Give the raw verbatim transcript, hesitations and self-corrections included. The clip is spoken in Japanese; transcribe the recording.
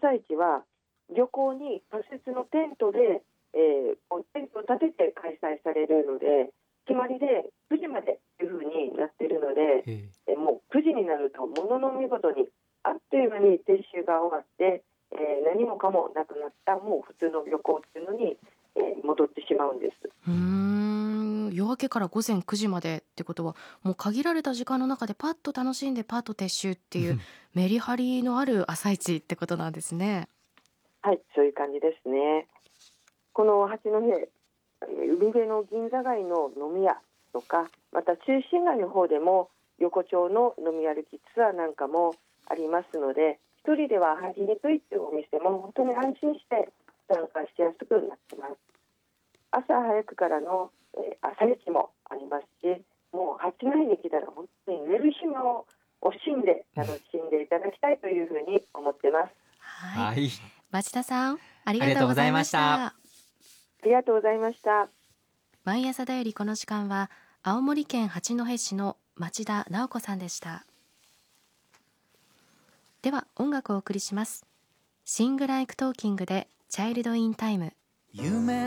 朝市は漁港に仮設のテントで、えー、テントを立てて開催されるので、決まりでくじまでというふうになっているので、えー、もうくじになるとものの見事にあっという間に撤収が終わって、えー、何もかもなくなったもう普通の漁港っていうのに、えー、戻ってしまうんです。 うーん、夜明けから午前くじまでってことは、もう限られた時間の中でパッと楽しんでパッと撤収っていうメリハリのある朝市ってことなんですね。 はい、そういう感じですね。この八戸、海辺の銀座街の飲み屋とか、また中心街の方でも横丁の飲み歩きツアーなんかもありますので、一人では入りにくいというお店も本当に安心して参加しやすくなっています。朝早くからの、えー、朝市もありますし、もう八戸に来たら本当に寝る暇を惜しんで楽しんでいただきたいというふうに思ってます。 はい、 はい、 町田さん、ありありがとうございがとうございまました。 した。 ありがとうございました。 毎朝だよりこの時間は青森県八戸市の町田直子さんでした。では音楽をお送りします。シングライクトーキングでチャイルドインタイム。